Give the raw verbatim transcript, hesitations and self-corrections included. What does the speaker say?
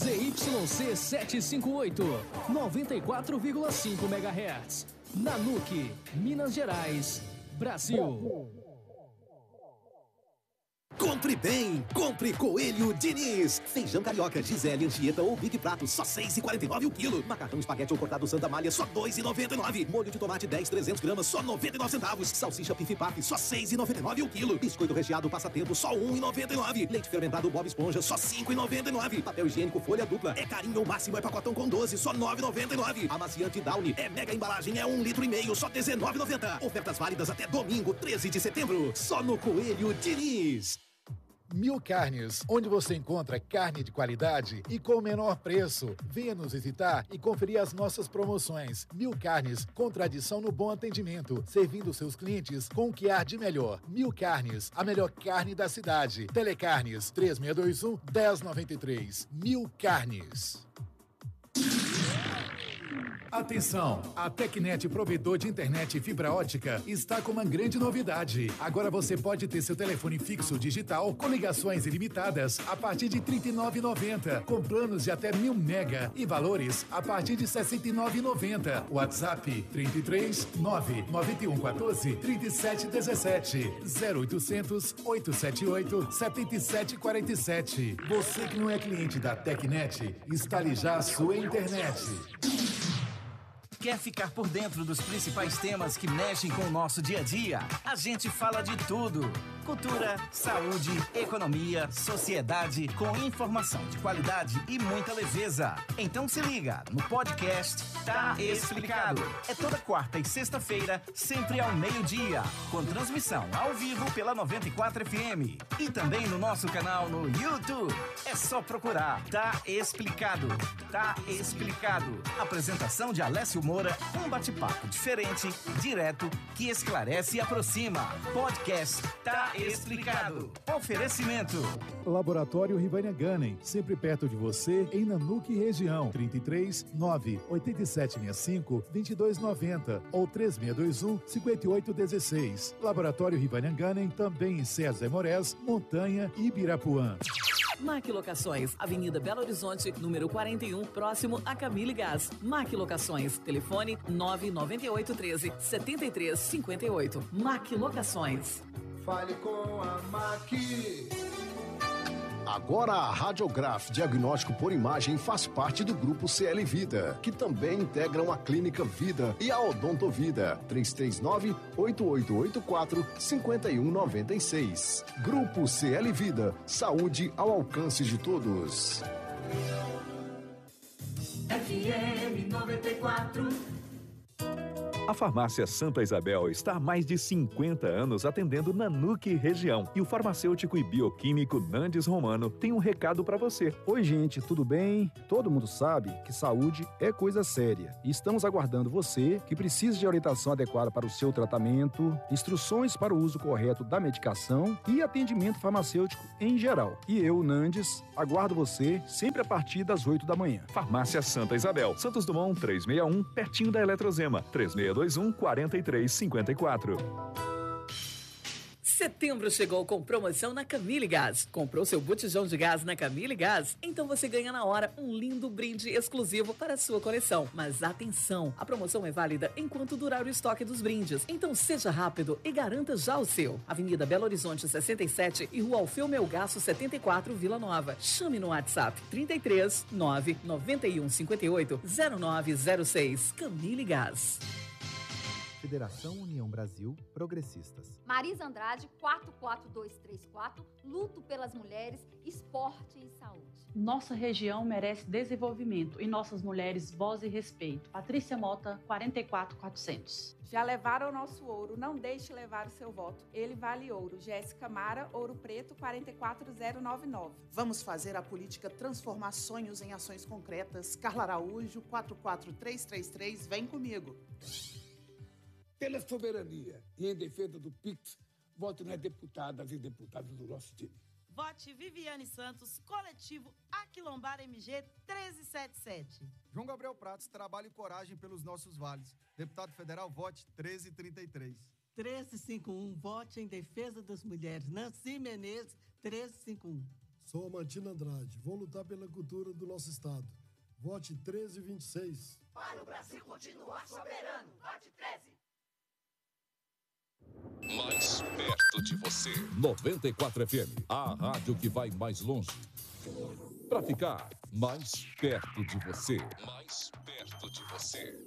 Z Y C setecentos e cinquenta e oito, noventa e quatro vírgula cinco megahertz. Nanuque, Minas Gerais, Brasil. Compre bem, compre Coelho Diniz. Feijão carioca, Gisele, Anchieta ou Big Prato, só seis reais e quarenta e nove o quilo. Macarrão espaguete ou cortado Santa Malha, só dois reais e noventa e nove. Molho de tomate dez, trezentos gramas, só noventa e nove centavos. Salsicha Pif Paf, só seis reais e noventa e nove o quilo. Biscoito recheado Passatempo, só um real e noventa e nove. Leite fermentado Bob Esponja, só cinco reais e noventa e nove. Papel higiênico Folha Dupla, é carinho máximo, é pacotão com doze, só nove reais e noventa e nove. Amaciante Downy, é mega embalagem, é um litro e meio, só dezenove reais e noventa. Ofertas válidas até domingo, treze de setembro, só no Coelho Diniz. Mil Carnes, onde você encontra carne de qualidade e com o menor preço. Venha nos visitar e conferir as nossas promoções. Mil Carnes, com tradição no bom atendimento, servindo seus clientes com o que há de melhor. Mil Carnes, a melhor carne da cidade. Telecarnes, três seis dois um, um zero nove três. Mil Carnes. Atenção! A Tecnet, provedor de internet e fibra ótica, está com uma grande novidade. Agora você pode ter seu telefone fixo digital com ligações ilimitadas a partir de trinta e nove reais e noventa centavos, com planos de até mil mega e valores a partir de sessenta e nove reais e noventa centavos. WhatsApp trinta e três, nove nove um quatro, três sete um sete, zero oitocentos, oitocentos e setenta e oito, setenta e sete quarenta e sete. Você que não é cliente da Tecnet, instale já a sua internet. Quer ficar por dentro dos principais temas que mexem com o nosso dia a dia? A gente fala de tudo. Cultura, saúde, economia, sociedade, com informação de qualidade e muita leveza. Então se liga no podcast Tá Explicado. É toda quarta e sexta-feira, sempre ao meio-dia, com transmissão ao vivo pela noventa e quatro F M. E também no nosso canal no YouTube. É só procurar Tá Explicado. Tá Explicado. Apresentação de Alessio Moura, um bate-papo diferente, direto, que esclarece e aproxima. Podcast Tá Explicado. Oferecimento. Laboratório Rivânia Gunning, sempre perto de você, em Nanuque região. trinta e três, nove oito sete seis cinco, dois dois nove zero ou três seis dois um, cinco oito um seis. Laboratório Rivânia Gunning, também em César Moraes, Montanha e Ibirapuã. Mac Locações, Avenida Belo Horizonte, número quarenta e um, próximo a Camille Gás. Mac Locações, telefone nove nove oito um três, sete três cinco oito. Mac Locações. Fale com a Mac. Agora a Radiograph Diagnóstico por Imagem faz parte do Grupo C L Vida, que também integram a Clínica Vida e a Odontovida. três três nove, oito oito oito quatro, cinco um nove seis. Grupo C L Vida, saúde ao alcance de todos. F M noventa e quatro. A Farmácia Santa Isabel está há mais de cinquenta anos atendendo Nanuque região. E o farmacêutico e bioquímico Nandes Romano tem um recado para você. Oi, gente, tudo bem? Todo mundo sabe que saúde é coisa séria. E estamos aguardando você que precisa de orientação adequada para o seu tratamento, instruções para o uso correto da medicação e atendimento farmacêutico em geral. E eu, Nandes, aguardo você sempre a partir das oito da manhã. Farmácia Santa Isabel, Santos Dumont trezentos e sessenta e um, pertinho da Eletrozema, três seis dois um, quatro três cinco quatro. Setembro chegou com promoção na Camille Gás. Comprou seu botijão de gás na Camille Gás? Então você ganha na hora um lindo brinde exclusivo para a sua coleção. Mas atenção, a promoção é válida enquanto durar o estoque dos brindes. Então seja rápido e garanta já o seu. Avenida Belo Horizonte sessenta e sete e Rua Alfeu Melgaço setenta e quatro, Vila Nova. Chame no WhatsApp trinta e três, nove nove um cinco oito, zero nove zero seis. Camille Gás. Federação União Brasil Progressistas. Marisa Andrade, quatro quatro dois três quatro, luto pelas mulheres, esporte e saúde. Nossa região merece desenvolvimento e nossas mulheres voz e respeito. Patrícia Mota, quarenta e quatro quatrocentos. Já levaram o nosso ouro, não deixe levar o seu voto. Ele vale ouro. Jéssica Mara, Ouro Preto, quarenta e quatro zero nove nove. Vamos fazer a política transformar sonhos em ações concretas. Carla Araújo, quatro quatro três três três, vem comigo. Pela soberania e em defesa do P I X, vote nas deputadas e deputados do nosso time. Vote Viviane Santos, coletivo Aquilombar M G treze setenta e sete. João Gabriel Pratos, trabalho e coragem pelos nossos vales. Deputado federal, vote treze trinta e três. treze cinquenta e um, vote em defesa das mulheres. Nancy Menezes, treze cinquenta e um. Sou Amantina Andrade. Vou lutar pela cultura do nosso estado. Vote treze vinte e seis. Para o Brasil continuar soberano. Vote treze. Mais perto de você. noventa e quatro F M, a rádio que vai mais longe. Para ficar mais perto de você. Mais perto de você.